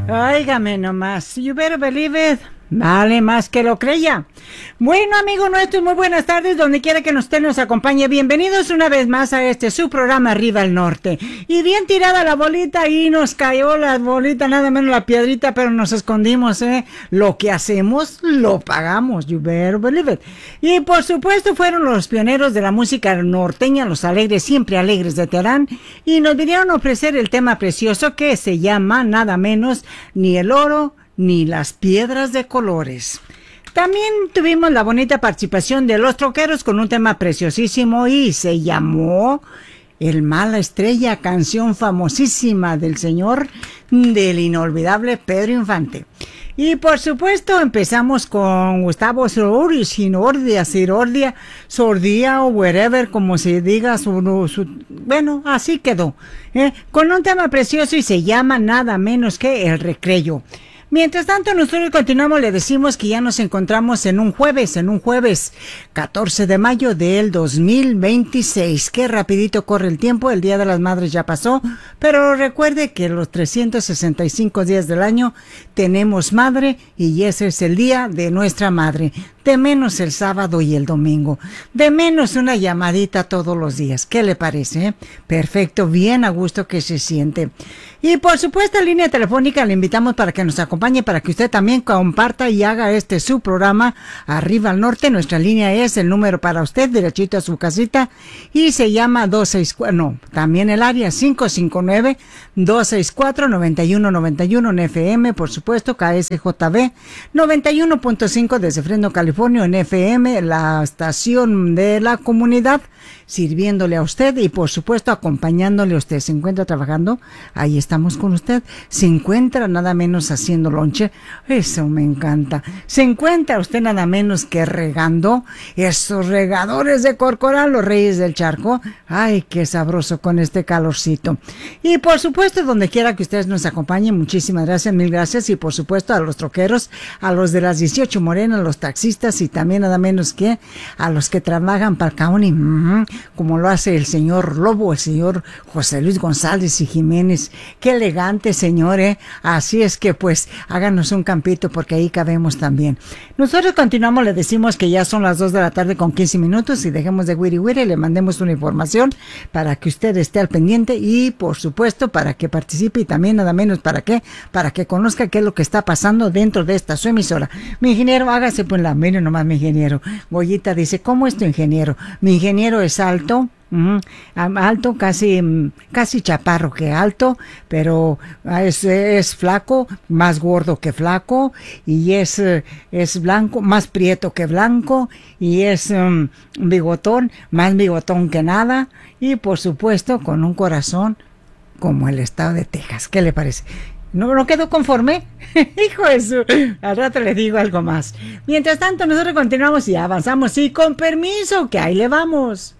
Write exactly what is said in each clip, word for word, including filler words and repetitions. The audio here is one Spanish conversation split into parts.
Óigame nomás, you better believe it. Vale más que lo creya. Bueno, amigos nuestros, muy buenas tardes, donde quiera que usted nos acompañe. Bienvenidos una vez más a este su programa Arriba al Norte. Y bien tirada la bolita, y nos cayó la bolita, nada menos la piedrita, pero nos escondimos, ¿eh? Lo que hacemos, lo pagamos, you better believe it. Y por supuesto fueron los pioneros de la música norteña, los alegres, siempre alegres de Teherán, y nos vinieron a ofrecer el tema precioso que se llama nada menos ni el oro, ni las piedras de colores. También tuvimos la bonita participación de Los Troqueros con un tema preciosísimo y se llamó El Mala Estrella, canción famosísima del señor, del inolvidable Pedro Infante. Y por supuesto empezamos con Gustavo Cerati, Sinordia, Sirordia, Sordía o wherever, como se diga, su, su, bueno, así quedó, ¿eh? Con un tema precioso y se llama nada menos que El Recreo. Mientras tanto, nosotros continuamos, le decimos que ya nos encontramos en un jueves, en un jueves catorce de mayo del dos mil veintiséis. Qué rapidito corre el tiempo, el Día de las Madres ya pasó, pero recuerde que los trescientos sesenta y cinco días del año tenemos madre y ese es el día de nuestra madre. De menos el sábado y el domingo. De menos una llamadita todos los días. ¿Qué le parece? Eh? Perfecto, bien a gusto que se siente. Y por supuesto, en línea telefónica le invitamos para que nos acompañe, para que usted también comparta y haga este su programa Arriba al Norte. Nuestra línea es el número para usted, derechito a su casita, y se llama dos seis cuatro, no, también el área cinco cinco nueve, dos seis cuatro, nueve uno nueve uno en F M, por supuesto, K S J B noventa y uno punto cinco desde Fresno, California, en F M, la estación de la comunidad, sirviéndole a usted y por supuesto acompañándole a usted. ¿Se encuentra trabajando? Ahí estamos con usted. ¿Se encuentra nada menos haciendo lonche? Eso me encanta. ¿Se encuentra usted nada menos que regando? Esos regadores de Corcoran, los reyes del charco. Ay, qué sabroso con este calorcito. Y por supuesto, donde quiera que ustedes nos acompañen, muchísimas gracias, mil gracias. Y por supuesto a los troqueros, a los de las dieciocho Morenas, los taxistas y también nada menos que a los que trabajan para el County, uh-huh, como lo hace el señor Lobo, el señor José Luis González y Jiménez. Qué elegante, señor, ¿eh? Así es que pues háganos un campito porque ahí cabemos también. Nosotros continuamos, le decimos que ya son las dos de la tarde con quince minutos y dejemos de wiri wiri, le mandemos una información para que usted esté al pendiente y por supuesto para que participe y también nada menos para qué, para que conozca qué es lo que está pasando dentro de esta su emisora. Mi ingeniero, hágase pues la, mire nomás mi ingeniero. Goyita dice, ¿cómo es tu ingeniero? Mi ingeniero es alto. Uh-huh. Alto, casi casi chaparro que alto, pero es, es flaco, más gordo que flaco, y es, es blanco, más prieto que blanco, y es um, bigotón, más bigotón que nada, y por supuesto con un corazón como el estado de Texas. ¿Qué le parece? ¿No, no quedó conforme? Hijo de su... Al rato le digo algo más. Mientras tanto, nosotros continuamos y avanzamos. Y con permiso, que ahí le vamos.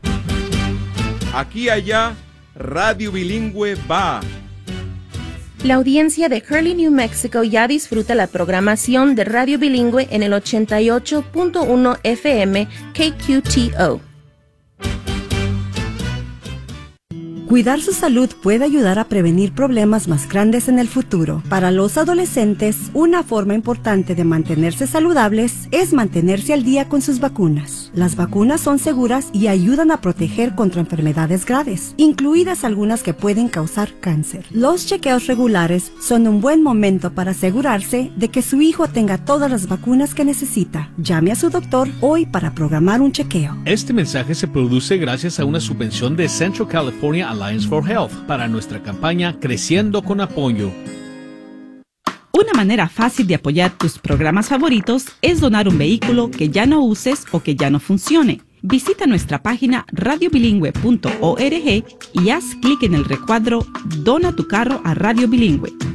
Aquí allá, Radio Bilingüe va. La audiencia de Hurley, New Mexico ya disfruta la programación de Radio Bilingüe en el ochenta y ocho punto uno F M K Q T O. Cuidar su salud puede ayudar a prevenir problemas más grandes en el futuro. Para los adolescentes, una forma importante de mantenerse saludables es mantenerse al día con sus vacunas. Las vacunas son seguras y ayudan a proteger contra enfermedades graves, incluidas algunas que pueden causar cáncer. Los chequeos regulares son un buen momento para asegurarse de que su hijo tenga todas las vacunas que necesita. Llame a su doctor hoy para programar un chequeo. Este mensaje se produce gracias a una subvención de Central California Alliance for Health para nuestra campaña Creciendo con Apoyo. Una manera fácil de apoyar tus programas favoritos es donar un vehículo que ya no uses o que ya no funcione. Visita nuestra página radio bilingüe punto org y haz clic en el recuadro Dona tu carro a Radio Bilingüe.